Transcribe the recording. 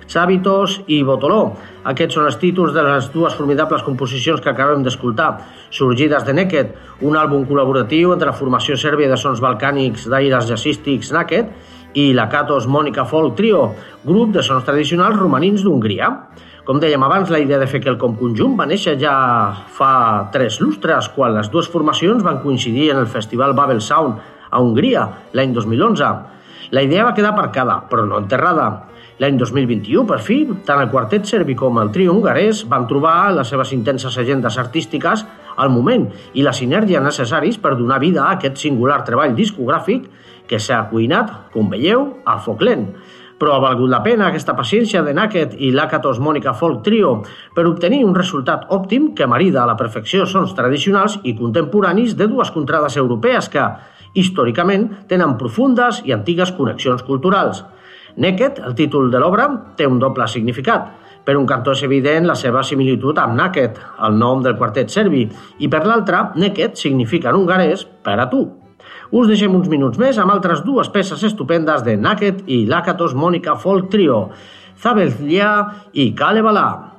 Savitos i Botolò. Aquests són els títols de les dues formidables composicions que acabem d'escoltar, sorgides de Naked, un àlbum col·laboratiu entre la formació sèrbia de sons balcànics d'aires jazzístics Naked i la Katos Monica Folk Trio, grup de sons tradicionals romanins d'Hongria. Com dèiem abans, la idea de fer quelcom conjunt va néixer ja fa 3 lustres, quan les dues formacions van coincidir en el festival Babel Sound a Hongria l'any 2011. La idea va quedar aparcada, però no enterrada. L'any 2021, per fi, tant el quartet serbi com el trio hongarès van trobar les seves intenses agendes artístiques al moment i la sinergia necessaris per donar vida a aquest singular treball discogràfic que s'ha cuinat, com veieu, a foc lent. Però ha valgut la pena aquesta paciència de Naked i l'Akatos Monica Folk Trio per obtenir un resultat òptim que marida a la perfecció sons tradicionals i contemporanis de dues contrades europees que, històricament, tenen profundes i antigues connexions culturals. Naked, el títol de l'obra, té un doble significat. Per un cantó és evident la seva similitud amb Naked, el nom del quartet serbi, i per l'altre, Naked significa en hongarès per a tu. Us deixem uns minuts més amb altres dues peces estupendes de Naked i l'Akatos Monica Folk Trio, Zabellia i Kalevala.